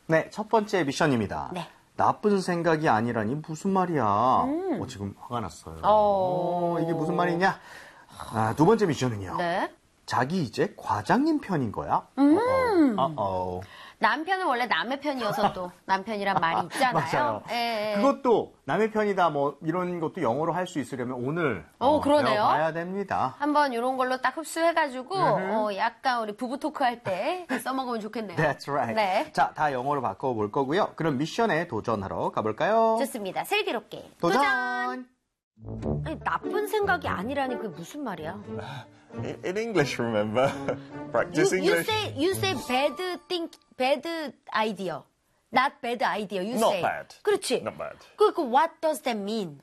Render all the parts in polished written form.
네, 첫 번째 미션입니다. 네. 나쁜 생각이 아니라니 무슨 말이야. 지금 화가 났어요. 이게 무슨 말이냐? 두 번째 미션은요. 네. 자기 이제 과장님 편인 거야? 남편은 원래 남의 편이어서 또 남편이란 말이 있잖아요. 맞아요. 예. 그것도 남의 편이다 뭐 이런 것도 영어로 할 수 있으려면 오늘 그러네요. 배워봐야 됩니다. 한번 이런 걸로 딱 흡수해가지고 약간 우리 부부 토크 할 때 써먹으면 좋겠네요. That's right. 네. 자, 다 영어로 바꿔볼 거고요. 그럼 미션에 도전하러 가볼까요? 좋습니다. 슬기롭게 도전! 아니, 나쁜 생각이 아니라니 그게 무슨 말이야? In English, remember? Practice English. You say bad idea. Not bad idea. You Not say. bad. 그렇지. Not bad. 그 what does that mean?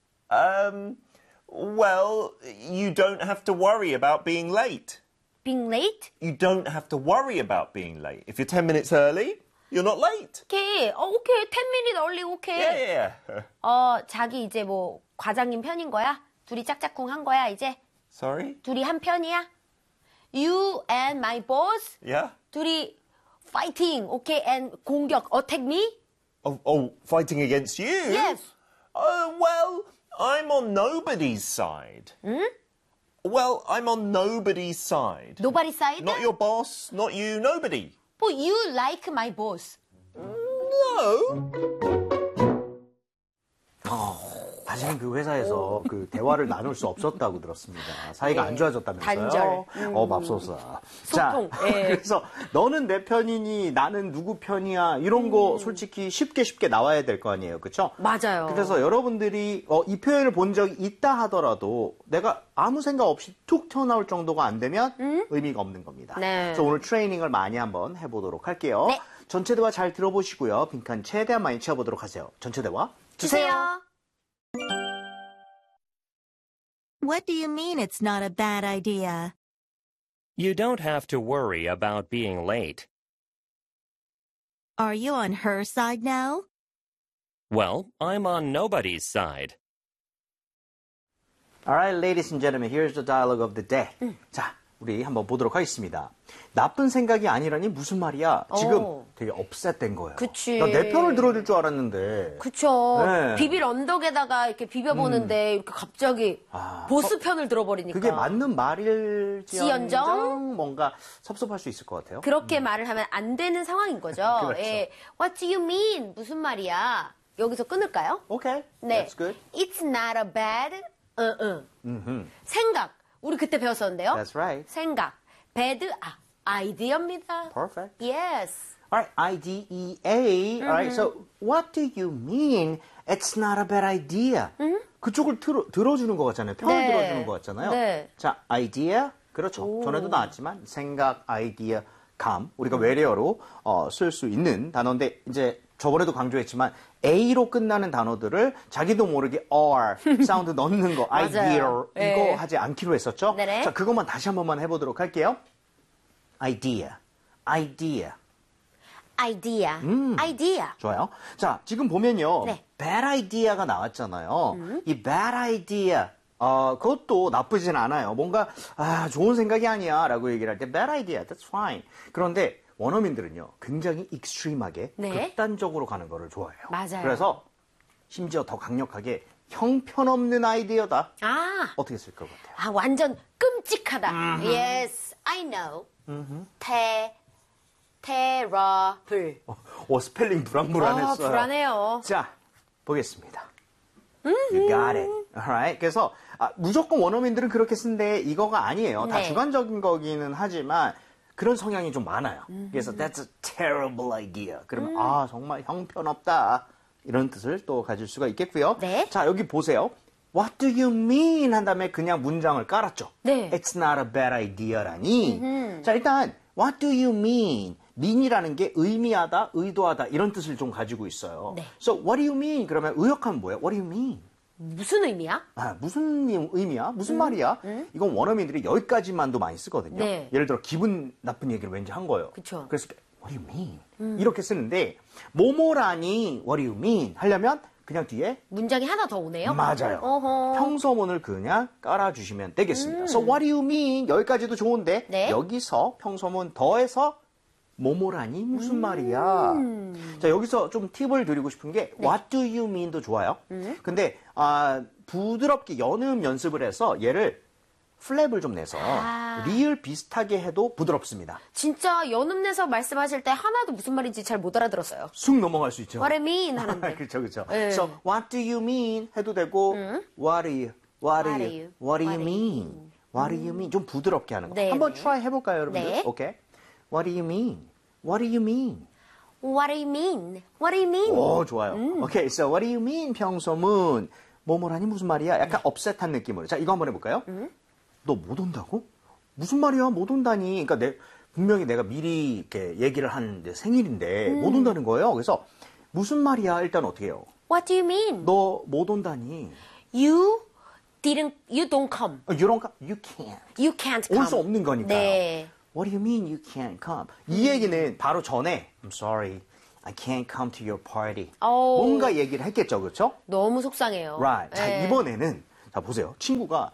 Well, you don't have to worry about being late. Being late? You don't have to worry about being late. If you're 10 minutes early, you're not late. 오케이. 오케이. 10 minutes early. 오케이. Yeah. 자기 이제 뭐 과장님 편인 거야? 둘이 짝짝꿍 한 거야, 이제? Sorry? 둘이 한 편이야? You and my boss? Yeah? 둘이 fighting, okay, and 공격, attack me? Oh, fighting against you? Yes. Oh, well, I'm on nobody's side. Well, I'm on nobody's side. Nobody side? Not your boss, not you, nobody. But you like my boss. No. 사실은 그 회사에서 그 대화를 나눌 수 없었다고 들었습니다. 사이가 안 좋아졌다면서요. 단절. 맙소사. 소통. 자, 그래서 너는 내 편이니 나는 누구 편이야 이런 거 솔직히 쉽게 나와야 될 거 아니에요. 그렇죠? 맞아요. 그래서 여러분들이 이 표현을 본 적이 있다 하더라도 내가 아무 생각 없이 툭 튀어나올 정도가 안 되면 의미가 없는 겁니다. 네. 그래서 오늘 트레이닝을 많이 한번 해보도록 할게요. 네. 전체 대화 잘 들어보시고요. 빈칸 최대한 많이 채워보도록 하세요. 전체 대화 주세요. What do you mean it's not a bad idea? You don't have to worry about being late. Are you on her side now? Well, I'm on nobody's side. All right, ladies and gentlemen, here's the dialogue of the day. 자, 우리 한번 보도록 하겠습니다. 나쁜 생각이 아니라니 무슨 말이야? 지금 되게 업셋된 거예요. 그치. 나 내 편을 들어줄 줄 알았는데. 그쵸. 네. 비빌 언덕에다가 이렇게 비벼보는데 이렇게 갑자기 보스 편을 들어버리니까. 그게 맞는 말일지언정 뭔가 섭섭할 수 있을 것 같아요. 그렇게 말을 하면 안 되는 상황인 거죠. 그렇죠. 예. What do you mean? 무슨 말이야? 여기서 끊을까요? Okay, 네. that's good. It's not a bad, 생각. 우리 그때 배웠었는데요. That's right. 생각. bad, 아이디어입니다. Perfect. Yes. All right, IDEA. All right, so what do you mean it's not a bad idea? 그쪽을 들어주는 것 같잖아요. 편을 네. 들어주는 것 같잖아요. 네. 자, idea. 그렇죠. 전에도 나왔지만 생각, 아이디어, 감. 우리가 외래어로 쓸 수 있는 단어인데 이제 저번에도 강조했지만 A로 끝나는 단어들을 자기도 모르게 R 사운드 넣는 거, idea 이거 네. 하지 않기로 했었죠. 네네. 자, 그것만 다시 한 번만 해보도록 할게요. idea. 좋아요. 자, 지금 보면요. 네. bad idea가 나왔잖아요. 이 bad idea, 그것도 나쁘진 않아요. 뭔가, 좋은 생각이 아니야. 라고 얘기를 할 때, bad idea, that's fine. 그런데 원어민들은요, 굉장히 익스트림하게, 네. 극단적으로 가는 거를 좋아해요. 맞아요. 그래서, 심지어 더 강력하게, 형편없는 아이디어다. 어떻게 쓸 것 같아요? 완전 끔찍하다. Yes, I know. terrible. 스펠링 불안했어요. 불안해요. 자, 보겠습니다. You got it. Alright. 그래서 무조건 원어민들은 그렇게 쓴데 이거가 아니에요. 다 네. 주관적인 거기는 하지만 그런 성향이 좀 많아요. 그래서 that's a terrible idea. 그러면 정말 형편없다. 이런 뜻을 또 가질 수가 있겠고요. 네. 자, 여기 보세요. What do you mean? 한 다음에 그냥 문장을 깔았죠. 네. It's not a bad idea라니. 자, 일단 What do you mean? mean이라는 게 의미하다, 의도하다 이런 뜻을 좀 가지고 있어요. 네. So what do you mean? 그러면 의역하면 뭐예요? What do you mean? 무슨 의미야? 무슨 의미야? 무슨 말이야? 이건 원어민들이 여기까지만도 많이 쓰거든요. 네. 예를 들어 기분 나쁜 얘기를 왠지 한 거예요. 그쵸. 그래서 What do you mean? 이렇게 쓰는데 뭐뭐라니 What do you mean? 하려면 그냥 뒤에 문장이 하나 더 오네요. 맞아요. 어허. 평서문을 그냥 깔아주시면 되겠습니다. So what do you mean? 여기까지도 좋은데 네. 여기서 평서문 더해서 뭐뭐라니 무슨 말이야. 자, 여기서 좀 팁을 드리고 싶은 게 What do you mean도 좋아요. 근데 부드럽게 연음 연습을 해서 얘를 플랩을 좀 내서 리을 비슷하게 해도 부드럽습니다. 진짜 연음내서 말씀하실 때 하나도 무슨 말인지 잘 못 알아들었어요. 쑥 넘어갈 수 있죠. What I mean 하는데. 그렇죠, 그렇죠. 네. So what do you mean 해도 되고 what do you mean? What do you mean? 좀 부드럽게 하는 거. 네, 한번 네. try 해볼까요, 여러분들? 네. 오케이. What do you mean? What do you mean? What do you mean? What do you mean? 오, 좋아요. 오케이, so what do you mean? 평소문. 뭐뭐라니 무슨 말이야? 약간 업셋한 느낌으로. 자, 이거 한번 해볼까요? 너 못 온다고? 무슨 말이야? 못 온다니. 그러니까 분명히 내가 미리 이렇게 얘기를 하는데 생일인데 못 온다는 거예요. 그래서 무슨 말이야? 일단 어떻게 해요? What do you mean? 너 못 온다니. You don't come. You can't. You can't come. 올 수 없는 거니까요. 네. What do you mean you can't come? 이 얘기는 바로 전에 I'm sorry, I can't come to your party. 오. 뭔가 얘기를 했겠죠, 그렇죠? 너무 속상해요. Right. 자, 네. 이번에는 자 보세요. 친구가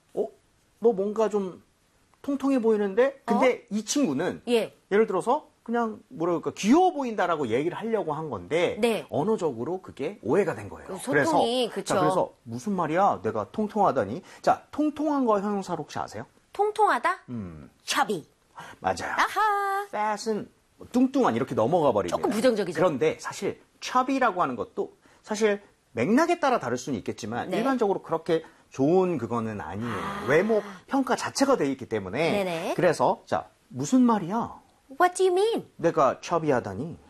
너 뭔가 좀 통통해 보이는데 근데 이 친구는 예. 예를 들어서 그냥 뭐랄까 귀여워 보인다라고 얘기를 하려고 한 건데 네. 언어적으로 그게 오해가 된 거예요. 소통이, 그쵸. 자, 그래서 무슨 말이야? 내가 통통하다니. 자, 통통한 거 형용사로 혹시 아세요? 통통하다? chubby. 맞아요. 아하. fat은 뚱뚱한 이렇게 넘어가 버립니다. 조금 부정적이죠. 그런데 사실 chubby라고 하는 것도 사실 맥락에 따라 다를 수는 있겠지만 네. 일반적으로 그렇게 좋은 그거는 아니에요. 외모 평가 자체가 돼 있기 때문에 네네. 그래서 자 무슨 말이야? What do you mean? 내가 chubby하다니.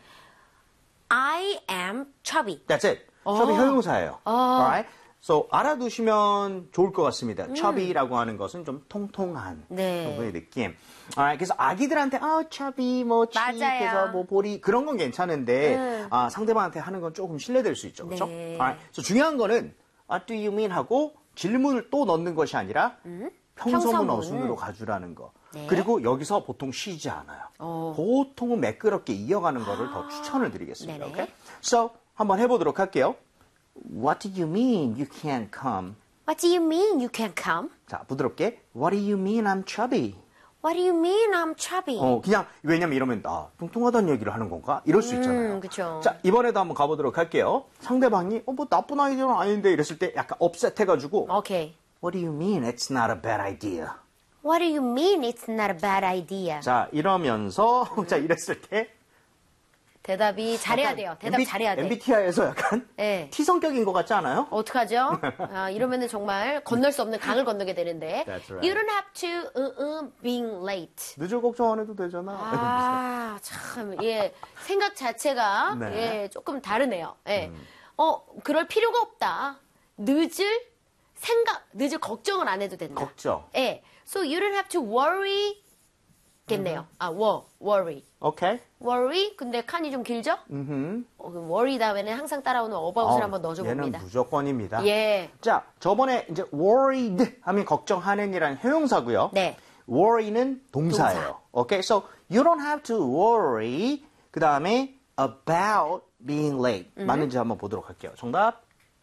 I am chubby. That's it. chubby 형용사예요. Alright? So 알아두시면 좋을 것 같습니다. chubby라고 하는 것은 좀 통통한 네. 정도의 느낌. Alright? 그래서 아기들한테 chubby 뭐 맞아요. 그래서 뭐 보리 그런 건 괜찮은데 상대방한테 하는 건 조금 실례될 수 있죠. 그렇죠? 네. Alright? So 중요한 거는 what do you mean 하고 질문을 또 넣는 것이 아니라 평소문 평서문. 어순으로 가져라는 거. 네. 그리고 여기서 보통 쉬지 않아요. 보통은 매끄럽게 이어가는 거를 더 추천을 드리겠습니다. 네네. Okay? So 한번 해보도록 할게요. What do you mean you can't come? What do you mean you can't come? 자, 부드럽게 What do you mean I'm chubby? What do you mean I'm chubby? 그냥 왜냐면 이러면 뚱뚱하다는 얘기를 하는 건가? 이럴 수 있잖아요. 그쵸. 자, 이번에도 한번 가보도록 할게요. 상대방이 뭐 나쁜 아이디어는 아닌데 이랬을 때 약간 업셋해가지고 오케이. What do you mean it's not a bad idea? What do you mean it's not a bad idea? 자, 이러면서 자, 이랬을 때 대답이 잘해야 돼요. 대답 잘해야 돼. MBTI에서 약간 네. T 성격인 것 같지 않아요? 어떡하죠? 이러면은 정말 건널 수 없는 강을 건너게 되는데. That's right. You don't have to being late. 늦을 걱정 안 해도 되잖아. 참, 예. 생각 자체가, 네. 예, 조금 다르네요. 예. 그럴 필요가 없다. 늦을 걱정을 안 해도 된다. 걱정. 예. So you don't have to worry. 겠네요. worry. 오케이. worry. 근데 칸이 좀 길죠? worry 다음에는 항상 따라오는 about을 한번 넣어줘 얘는 봅니다. 무조건입니다. 예. 자, 저번에 이제 worried 하면 걱정하는이라는 형용사고요. 네. worry는 동사예요. 동사. 오케이, so you don't have to worry. 그 다음에 about being late. 맞는지 한번 보도록 할게요. 정답.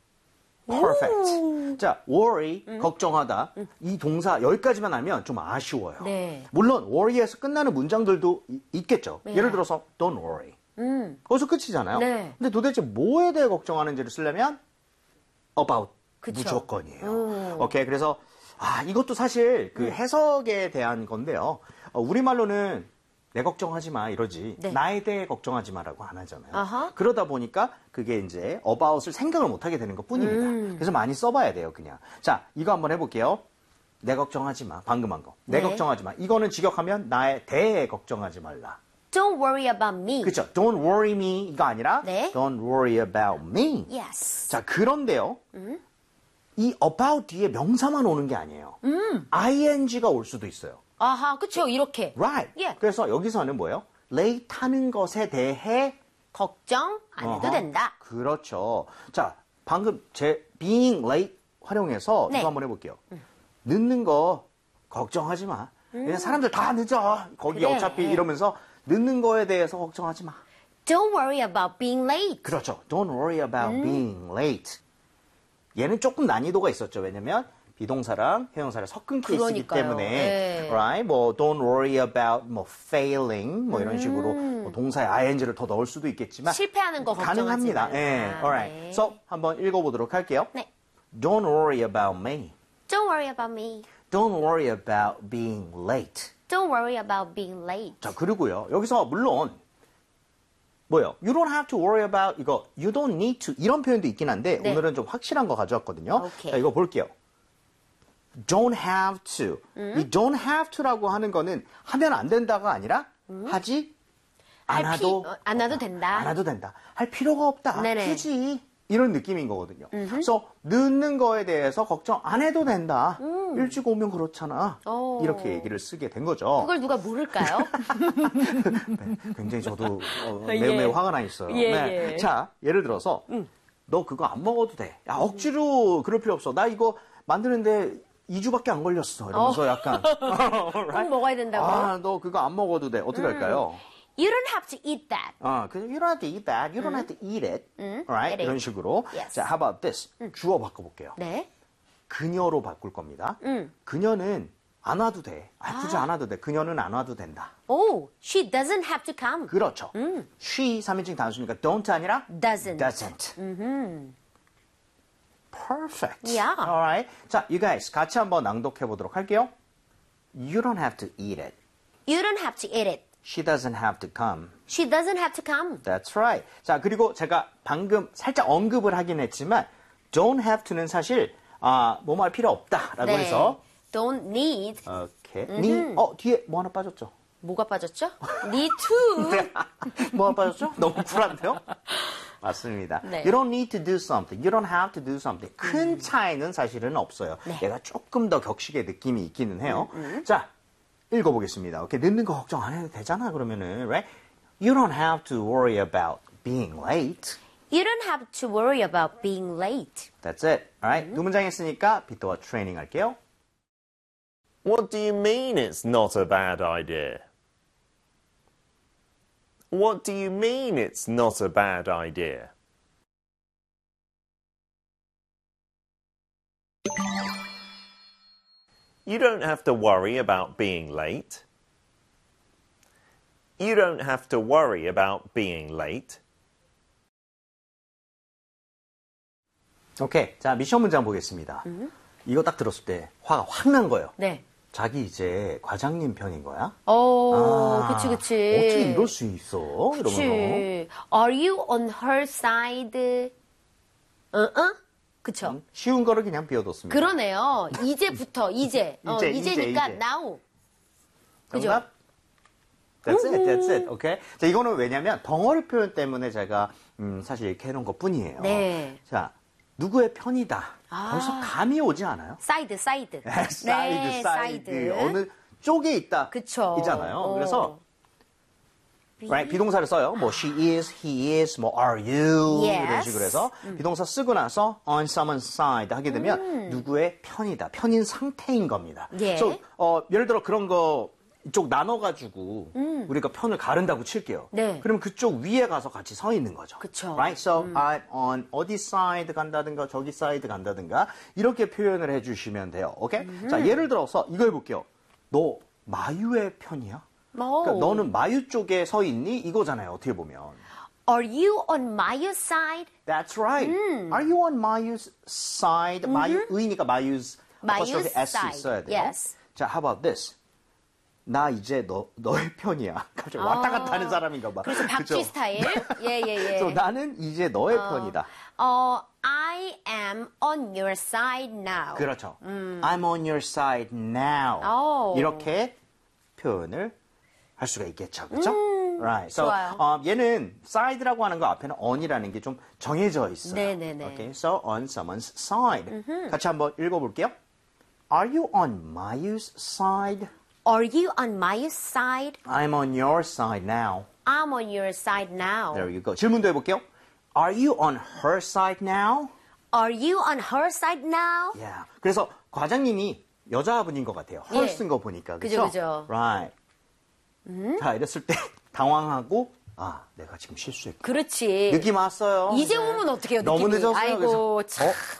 Perfect. 자, worry, 걱정하다. 이 동사 여기까지만 하면 좀 아쉬워요. 네. 물론 worry에서 끝나는 문장들도 있겠죠. 예를 들어서 don't worry. 거기서 끝이잖아요. 네. 근데 도대체 뭐에 대해 걱정하는지를 쓰려면 about 그쵸. 무조건이에요. 오케이, 그래서 이것도 사실 그 해석에 대한 건데요. 우리말로는 내 걱정하지 마 이러지 네. 나에 대해 걱정하지 마라고 안 하잖아요. 아하. 그러다 보니까 그게 이제 about을 생각을 못 하게 되는 것 뿐입니다. 그래서 많이 써봐야 돼요, 그냥. 자, 이거 한번 해볼게요. 내 걱정하지 마. 방금 한 거. 내 네. 걱정하지 마. 이거는 직역하면 나에 대해 걱정하지 말라. Don't worry about me. 그렇죠. Don't worry me 이거 아니라 네. Don't worry about me. Yes. 자, 그런데요. 이 about 뒤에 명사만 오는 게 아니에요. ing가 올 수도 있어요. 아하, 그쵸. 이렇게. Right. 예. 그래서 여기서는 뭐예요? late 하는 것에 대해 걱정 안 해도 어허, 된다. 그렇죠. 자, 방금 제 being late 활용해서 네. 이거 한번 해볼게요. 늦는 거 걱정하지 마. 왜냐면 사람들 다 늦어. 거기 그래. 어차피 이러면서 늦는 거에 대해서 걱정하지 마. Don't worry about being late. 그렇죠. Don't worry about being late. 얘는 조금 난이도가 있었죠. 왜냐면 비동사랑 형용사를 섞은 케이스이기 그러니까요. 때문에 네. right? 뭐 don't worry about 뭐 failing 뭐 이런 식으로 뭐 동사에 ing를 더 넣을 수도 있겠지만 실패하는 거 걱정하지 가능합니다. 말라. 예. alright. 네. So 한번 읽어보도록 할게요. 네. Don't worry about me. Don't worry about me. Don't worry about being late. Don't worry about being late. 자, 그리고요. 여기서 물론 뭐요? You don't have to worry about 이거 you don't need to 이런 표현도 있긴 한데 네. 오늘은 좀 확실한 거 가져왔거든요. 오케이. 자, 이거 볼게요. Don't have to. 이 don't have to라고 하는 거는 하면 안 된다가 아니라 하지 않아도 안 해도 된다. 안 해도 된다. 할 필요가 없다. 네네. 굳이 이런 느낌인 거거든요. 그래서 늦는 거에 대해서 걱정 안 해도 된다. 일찍 오면 그렇잖아. 오. 이렇게 얘기를 쓰게 된 거죠. 그걸 누가 모를까요? 네, 굉장히 저도 예. 매우 화가 나 있어요. 예, 네. 예. 자, 예를 들어서 너 그거 안 먹어도 돼. 야, 억지로 그럴 필요 없어. 나 이거 만드는데 2주밖에 안 걸렸어. 이러면서 약간 꼭 먹어야 된다고요? 아, 너 그거 안 먹어도 돼. 어떻게 할까요? You don't have to eat that. 그냥 you don't have to eat that. You don't have to eat it. Right? eat it. 이런 식으로. Yes. 자, how about this? 주어 바꿔볼게요. 네. 그녀로 바꿀 겁니다. 그녀는 안 와도 돼. 굳이 안 와도 돼. 그녀는 안 와도 된다. Oh, she doesn't have to come. 그렇죠. she 3인칭 단수니까 don't 아니라 Doesn't. Perfect. Yeah. Alright. 자, you guys 같이 한번 낭독해 보도록 할게요. You don't have to eat it. You don't have to eat it. She doesn't have to come. She doesn't have to come. That's right. 자, 그리고 제가 방금 살짝 언급을 하긴 했지만 don't have to는 사실 뭐뭐 할 필요 없다라고 네. 해서 Don't need. 오케이. 뒤에 뭐 하나 빠졌죠? 뭐가 빠졌죠? Need to. 뭐 하나 빠졌죠? 너무 쿨한데요? 맞습니다. 네. You don't need to do something. You don't have to do something. 큰 차이는 사실은 없어요. 네. 얘가 조금 더 격식의 느낌이 있기는 해요. 자, 읽어보겠습니다. 오케이, 늦는 거 걱정 안 해도 되잖아. 그러면은, right? You don't have to worry about being late. You don't have to worry about being late. That's it. Alright? 두 문장 했으니까 비토와 트레이닝 할게요. What do you mean it's not a bad idea? What do you mean it's not a bad idea? You don't have to worry about being late. You don't have to worry about being late. 오케이. 자, 미션 문장 보겠습니다. 이거 딱 들었을 때 화가 확 난 거예요. 네. 자기 이제 과장님 편인 거야? 그치. 어떻게 이럴 수 있어? 이러면서. 그치. Are you on her side? 그쵸. 쉬운 거를 그냥 비워뒀습니다. 그러네요. 이제부터, 이제니까 이제. now. 그죠? 정답? That's it. 오케이. 자, 이거는 왜냐면 덩어리 표현 때문에 제가 사실 이렇게 해놓은 것 뿐이에요. 네. 자, 누구의 편이다. 벌써 감이 오지 않아요? 사이드. 사이드. 사이드. 어느 쪽에 있다. 그쵸. 이잖아요. 그래서 right? 비동사를 써요. 뭐 she is, he is, 뭐 are you Yes. 이런 식으로 해서 비동사 쓰고 나서 on someone's side 하게 되면 누구의 편이다. 편인 상태인 겁니다. 예. So, 예를 들어 그런 거 이쪽 나눠가지고 우리가 편을 가른다고 칠게요. 네. 그럼 그쪽 위에 가서 같이 서 있는 거죠. 그쵸. Right? So I'm on 어디 side 간다든가 저기 side 간다든가 이렇게 표현을 해주시면 돼요. 오케이? 자, 예를 들어서 이거 해볼게요. 너 마유의 편이야? 그러니까 너는 마유 쪽에 서 있니? 이거잖아요. 어떻게 보면. Are you on my side? That's right. Are you on 마유's side? 마유의니까 마유's apostrophe S side. 있어야 돼요. Yes. 자, how about this? 나 이제 너의 편이야. 갑자기 왔다 갔다 하는 사람인가 봐. 그래서 박쥐 그죠? 스타일. 예. 그래서 나는 이제 너의 편이다. I am on your side now. 그렇죠. I'm on your side now. 오. 이렇게 표현을 할 수가 있겠죠. 그렇죠? Right. So, 좋아요. 얘는 side라고 하는 거 앞에는 on이라는 게 좀 정해져 있어요. 네네네. Okay. So, on someone's side. 같이 한번 읽어볼게요. Are you on Mayu's side? Are you on my side? I'm on your side now. I'm on your side now. There you go. 질문도 해볼게요. Are you on her side now? Are you on her side now? Yeah. 그래서 과장님이 여자분인 것 같아요. her 예. 쓴 거 보니까. 그죠, 그죠? 그죠. Right. 자, 이랬을 때 당황하고 내가 지금 실수했고. 그렇지. 느낌 왔어요. 이제 네. 오면 어떡해요, 너무 느낌이. 늦었어요. 아이고, 그래서, 참.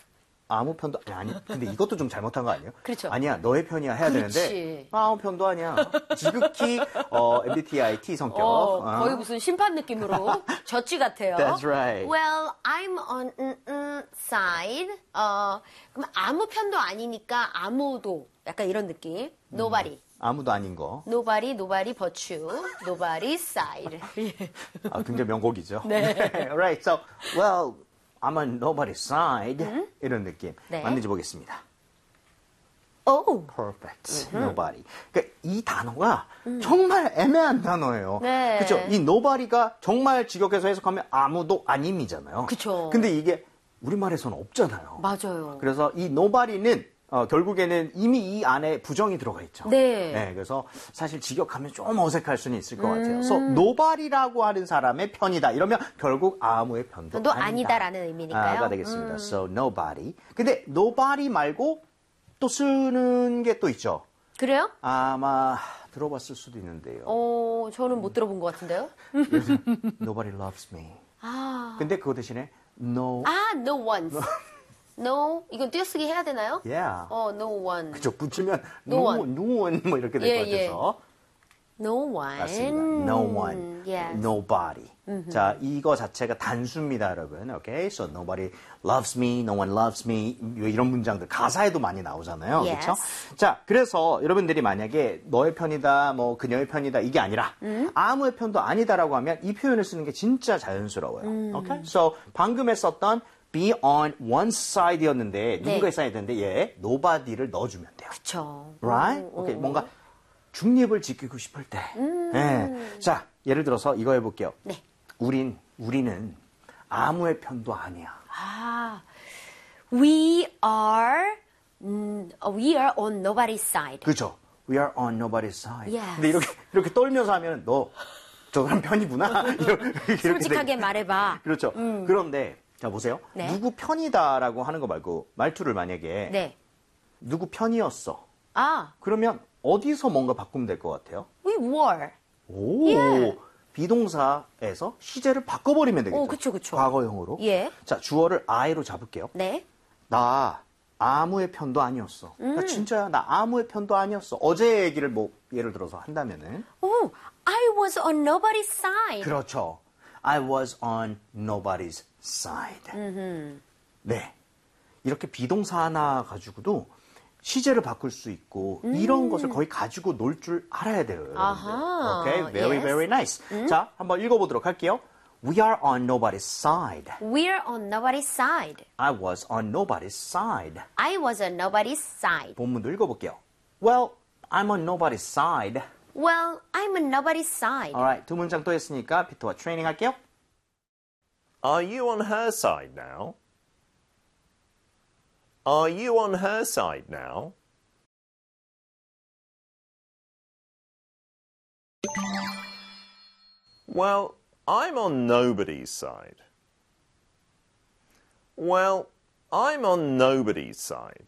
아무 편도 아니 근데 이것도 좀 잘못한 거 아니에요? 그렇죠. 아니야 너의 편이야 해야 그렇지. 되는데 아무 편도 아니야. 지극히 MBTI T 성격. 거의 무슨 심판 느낌으로 젖쥐 같아요. That's right. Well, I'm on side. 그럼 아무 편도 아니니까 아무도 약간 이런 느낌. Nobody. 아무도 아닌 거. Nobody but you. Nobody side. 아, 굉장히 명곡이죠. 네. Right. So, well, I'm on nobody's side. 이런 느낌. 네. 맞는지 보겠습니다. Oh. Perfect. Nobody. 그러니까 이 단어가 정말 애매한 단어예요. 네. 그렇죠? 이 nobody가 정말 직역해서 해석하면 아무도 아님이잖아요. 그쵸. 근데 이게 우리말에서는 없잖아요. 맞아요. 그래서 이 nobody는 결국에는 이미 이 안에 부정이 들어가 있죠. 네. 그래서 사실 직역하면 좀 어색할 수는 있을 것 같아요. 그래서 nobody라고 하는 사람의 편이다. 이러면 결국 아무의 편도 또 아니다. 아니다라는 의미니까요. 가 되겠습니다. So nobody. 근데 nobody 말고 또 쓰는 게 또 있죠. 그래요? 아마 들어봤을 수도 있는데요. 저는 못 들어본 것 같은데요. Nobody loves me. 아, 근데 그거 대신에 no. no one. No, 이건 띄어쓰기 해야 되나요? Yeah. no one. 그죠. 붙이면 No one. no one 뭐 이렇게 될 것 예, 같아서. No one. 맞습니다. No one. Yes. Nobody. 자, 이거 자체가 단수입니다, 여러분. Okay? So nobody loves me, no one loves me. 이런 문장들 가사에도 많이 나오잖아요. Yes. 그렇죠? 자, 그래서 여러분들이 만약에 너의 편이다, 뭐 그녀의 편이다 이게 아니라 아무의 편도 아니다라고 하면 이 표현을 쓰는 게 진짜 자연스러워요. Okay? So 방금 했었던 be on one side였는데 누군가의 사이드인데 얘 nobody를 넣어주면 돼요. 그쵸. Right? Okay, 뭔가 중립을 지키고 싶을 때. 네. 자, 예를 들어서 이거 해볼게요. 네. 우리는 아무의 편도 아니야. We are on nobody's side. 그죠? We are on nobody's side. Yes. 근데 이렇게 떨면서 하면 너 저 사람 편이구나. 이렇게 솔직하게 말해봐. 그렇죠. 그런데 자 보세요. 네. 누구 편이다라고 하는 거 말고 말투를 만약에 네. 누구 편이었어. 아, 그러면 어디서 뭔가 바꾸면 될 것 같아요? we were. 오, 예. 비동사에서 시제를 바꿔버리면 되겠죠. 그쵸. 과거형으로. 예. 자, 주어를 I로 잡을게요. 네. 나 아무의 편도 아니었어. 나 진짜야. 나 아무의 편도 아니었어. 어제 얘기를 뭐 예를 들어서 한다면은 Oh, I was on nobody's side. 그렇죠. I was on nobody's side. 네. 이렇게 비동사 하나 가지고도 시제를 바꿀 수 있고 이런 것을 거의 가지고 놀 줄 알아야 돼요. 여러분들. 아하, Okay, very, yes. very nice. 자, 한번 읽어보도록 할게요. We are on nobody's side. We're on nobody's side. I was on nobody's side. I was on nobody's side. 본문도 읽어볼게요. Well, I'm on nobody's side. Well, I'm on nobody's side. Alright, 두 문장 또 했으니까 피터와 트레이닝 할게요. Are you on her side now? Are you on her side now? Well, I'm on nobody's side. Well, I'm on nobody's side.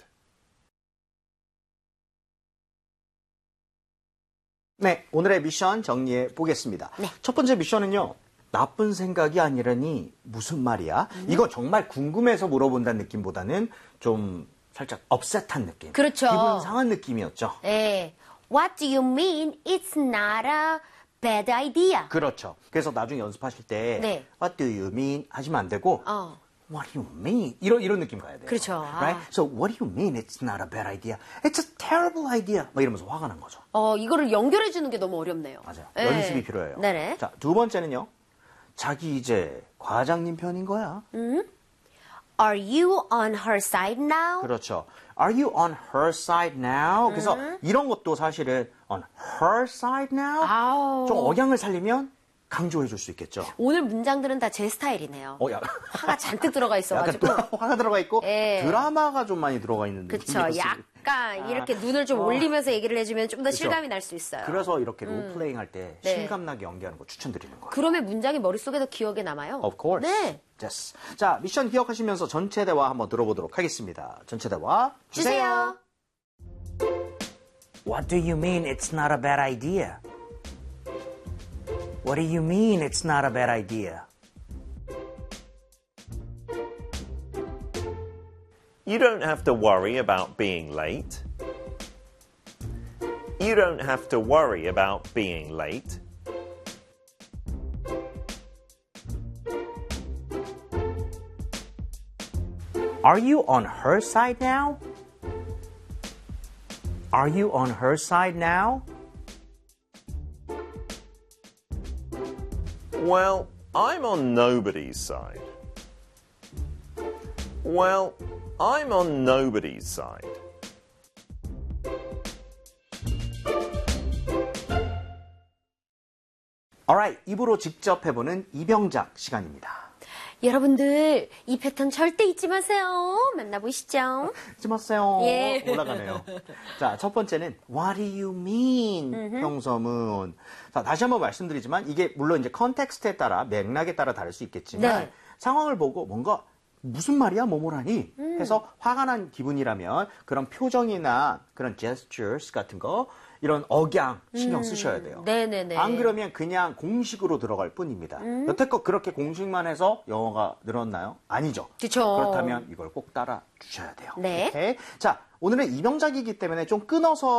네, 오늘의 미션 정리해 보겠습니다. 네. 첫 번째 미션은요. 나쁜 생각이 아니라니 무슨 말이야? 이거 정말 궁금해서 물어본다는 느낌보다는 좀 살짝 업셋한 느낌. 그렇죠. 기분 상한 느낌이었죠. 네. What do you mean? It's not a bad idea. 그렇죠. 그래서 나중에 연습하실 때 네. What do you mean? 하시면 안 되고 What do you mean? 이런 느낌 가야 돼요. 그렇죠. Right? So what do you mean it's not a bad idea? It's a terrible idea. 막 이러면서 화가 난 거죠. 이거를 연결해 주는 게 너무 어렵네요. 맞아요. 네. 연습이 필요해요. 네네. 자, 두 번째는요. 자기 이제 과장님 편인 거야. Are you on her side now? 그렇죠. Are you on her side now? 그래서 이런 것도 사실은 on her side now? 아우. 좀 억양을 살리면 강조해 줄 수 있겠죠. 오늘 문장들은 다 제 스타일이네요. 야. 화가 잔뜩 들어가 약간 있어가지고. 또 화가 들어가 있고 예. 드라마가 좀 많이 들어가 있는 그쵸. 느낌이 약간 이렇게 눈을 좀 올리면서 얘기를 해주면 좀 더 실감이 날 수 있어요. 그래서 이렇게 롤플레잉 할 때 네. 실감나게 연기하는 거 추천드리는 거예요. 그러면 문장이 머릿속에서 기억에 남아요. Of course. 네. Yes. 자, 미션 기억하시면서 전체 대화 한번 들어보도록 하겠습니다. 전체 대화 주세요. What do you mean it's not a bad idea? What do you mean it's not a bad idea? You don't have to worry about being late. You don't have to worry about being late. Are you on her side now? Are you on her side now? Well, I'm on nobody's side. Well, I'm on nobody's side. Alright, 입으로 직접 해보는 이병작 시간입니다. 여러분들 이 패턴 절대 잊지 마세요. 만나보시죠. 잊지 마세요. 예. 올라가네요. 자, 첫 번째는 What do you mean? 형서문. 자, 다시 한번 말씀드리지만 이게 물론 이제 컨텍스트에 따라 맥락에 따라 다를 수 있겠지만 네. 상황을 보고 뭔가 무슨 말이야 뭐뭐라니 해서 화가 난 기분이라면 그런 표정이나 그런 gestures 같은 거 이런 억양 신경 쓰셔야 돼요. 네네네. 안 그러면 그냥 공식으로 들어갈 뿐입니다. 여태껏 그렇게 공식만 해서 영어가 늘었나요? 아니죠. 그쵸. 그렇다면 이걸 꼭 따라 주셔야 돼요. 네. 오케이? 자, 오늘은 이병작이기 때문에 좀 끊어서